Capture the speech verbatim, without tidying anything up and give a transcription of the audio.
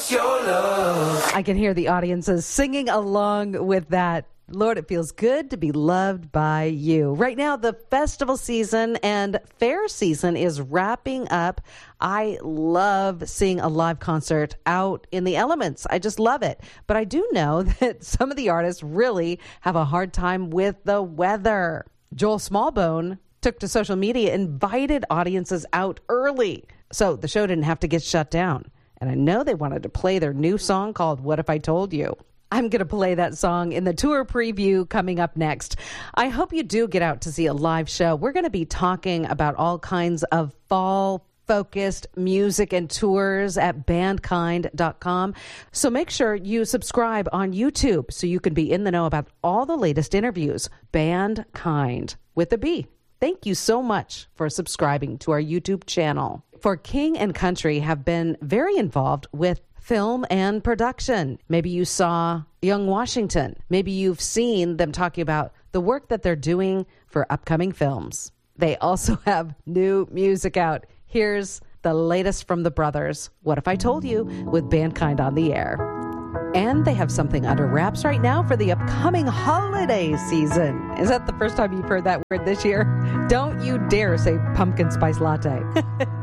it's your love. I can hear the audiences singing along with that. Lord, it feels good to be loved by you. Right now, the festival season and fair season is wrapping up. I love seeing a live concert out in the elements. I just love it. But I do know that some of the artists really have a hard time with the weather. Joel Smallbone took to social media, invited audiences out early, so the show didn't have to get shut down. And I know they wanted to play their new song called What If I Told You? I'm going to play that song in the tour preview coming up next. I hope you do get out to see a live show. We're going to be talking about all kinds of fall-focused music and tours at bandkind dot com. So make sure you subscribe on YouTube so you can be in the know about all the latest interviews. Bandkind with a B. Thank you so much for subscribing to our YouTube channel. For King and Country have been very involved with film and production. Maybe you saw Young Washington. Maybe you've seen them talking about the work that they're doing for upcoming films. They also have new music out. Here's the latest from the brothers, What If I Told You, with Bandkind on the air. And they have something under wraps right now for the upcoming holiday season. Is that the first time you've heard that word this year? Don't you dare say pumpkin spice latte.